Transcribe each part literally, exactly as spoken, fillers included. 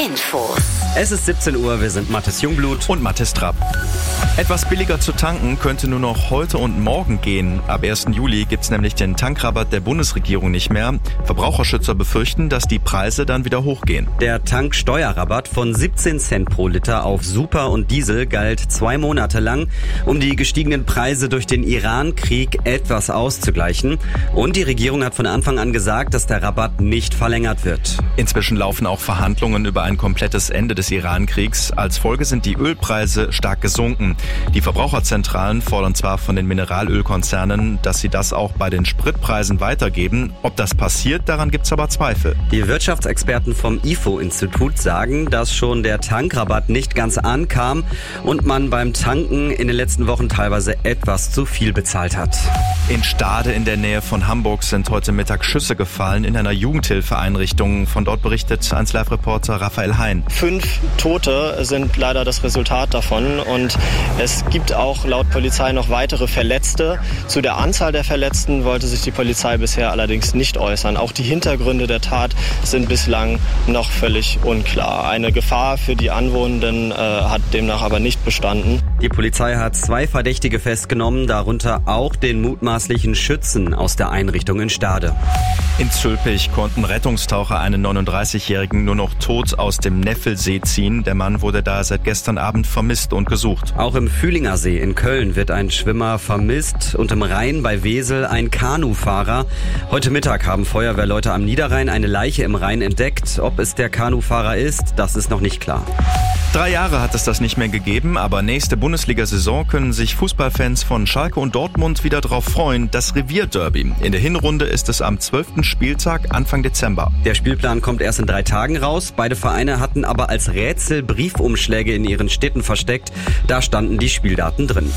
Infos. Es ist siebzehn Uhr, wir sind Mathis Jungblut und Mathis Trapp. Etwas billiger zu tanken könnte nur noch heute und morgen gehen. Ab ersten Juli gibt's nämlich den Tankrabatt der Bundesregierung nicht mehr. Verbraucherschützer befürchten, dass die Preise dann wieder hochgehen. Der Tanksteuerrabatt von siebzehn Cent pro Liter auf Super und Diesel galt zwei Monate lang, um die gestiegenen Preise durch den Iran-Krieg etwas auszugleichen. Und die Regierung hat von Anfang an gesagt, dass der Rabatt nicht verlängert wird. Inzwischen laufen auch Verhandlungen über ein komplettes Ende des Iran-Kriegs. Als Folge sind die Ölpreise stark gesunken. Die Verbraucherzentralen fordern zwar von den Mineralölkonzernen, dass sie das auch bei den Spritpreisen weitergeben. Ob das passiert, daran gibt's aber Zweifel. Die Wirtschaftsexperten vom I F O-Institut sagen, dass schon der Tankrabatt nicht ganz ankam und man beim Tanken in den letzten Wochen teilweise etwas zu viel bezahlt hat. In Stade in der Nähe von Hamburg sind heute Mittag Schüsse gefallen in einer Jugendhilfeeinrichtung. Von dort berichtet eins Live-Reporter Raphael Hein. Fünf Tote sind leider das Resultat davon und es gibt auch laut Polizei noch weitere Verletzte. Zu der Anzahl der Verletzten wollte sich die Polizei bisher allerdings nicht äußern. Auch die Hintergründe der Tat sind bislang noch völlig unklar. Eine Gefahr für die Anwohnenden äh, hat demnach aber nicht bestanden. Die Polizei hat zwei Verdächtige festgenommen, darunter auch den mutmaßlichen Schützen aus der Einrichtung in Stade. In Zülpich konnten Rettungstaucher einen neununddreißigjährigen nur noch tot aus dem Neffelsee ziehen. Der Mann wurde da seit gestern Abend vermisst und gesucht. Auch im Fühlinger See in Köln wird ein Schwimmer vermisst und im Rhein bei Wesel ein Kanufahrer. Heute Mittag haben Feuerwehrleute am Niederrhein eine Leiche im Rhein entdeckt. Ob es der Kanufahrer ist, das ist noch nicht klar. Drei Jahre hat es das nicht mehr gegeben, aber nächste Bundesliga-Saison können sich Fußballfans von Schalke und Dortmund wieder darauf freuen. Das Revierderby. In der Hinrunde ist es am zwölften Spieltag Anfang Dezember. Der Spielplan kommt erst in drei Tagen raus. Beide Vereine hatten aber als Rätsel Briefumschläge in ihren Städten versteckt. Da standen die Spieldaten drin.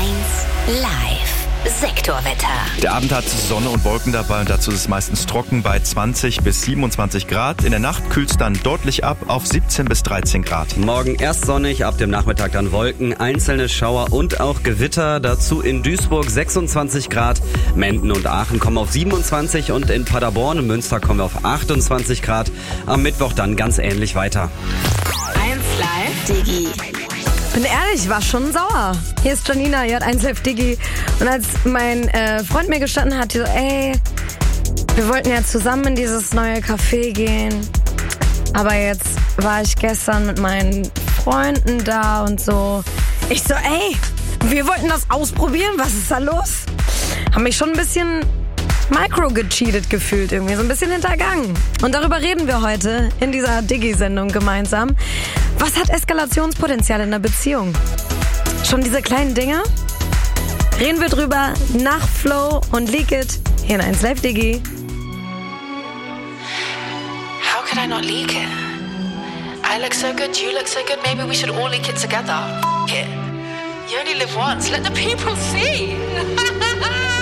eins Live. Sektorwetter. Der Abend hat Sonne und Wolken dabei und dazu ist es meistens trocken bei zwanzig bis siebenundzwanzig Grad. In der Nacht kühlt es dann deutlich ab auf siebzehn bis dreizehn Grad. Morgen erst sonnig, ab dem Nachmittag dann Wolken, einzelne Schauer und auch Gewitter. Dazu in Duisburg sechsundzwanzig Grad, Menden und Aachen kommen auf siebenundzwanzig und in Paderborn und Münster kommen wir auf achtundzwanzig Grad. Am Mittwoch dann ganz ähnlich weiter. eins Live Digi. Bin ehrlich, war schon sauer. Hier ist Janina, ihr hat eins Live Digi. Und als mein äh, Freund mir gestanden hat, die so, ey, wir wollten ja zusammen in dieses neue Café gehen. Aber jetzt war ich gestern mit meinen Freunden da und so. Ich so, ey, wir wollten das ausprobieren, was ist da los? Haben mich schon ein bisschen micro-gecheatet gefühlt irgendwie, so ein bisschen hintergangen. Und darüber reden wir heute in dieser Digi-Sendung gemeinsam. Was hat Eskalationspotenzial in einer Beziehung? Schon diese kleinen Dinge? Reden wir drüber nach Flow und Leak It hier in eins Live Digi. How could I not leak it? I look so good, you look so good, maybe we should all leak it together. F it. You only live once, let the people see.